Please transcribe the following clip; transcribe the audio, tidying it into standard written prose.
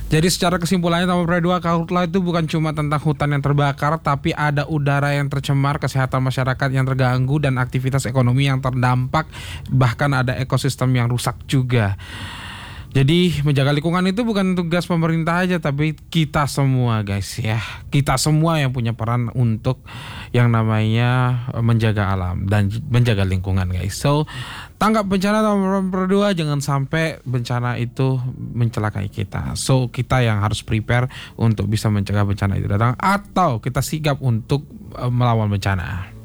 Jadi secara kesimpulannya nomor 2, karhutlah itu bukan cuma tentang hutan yang terbakar, tapi ada udara yang tercemar, kesehatan masyarakat yang terganggu, dan aktivitas ekonomi yang terdampak, bahkan ada ekosistem yang rusak juga. Jadi menjaga lingkungan itu bukan tugas pemerintah aja, tapi kita semua guys ya. Kita semua yang punya peran untuk yang namanya menjaga alam dan menjaga lingkungan guys. So tanggap bencana nomor 2, jangan sampai bencana itu mencelakai kita. So kita yang harus prepare untuk bisa mencegah bencana itu datang, atau kita sigap untuk melawan bencana.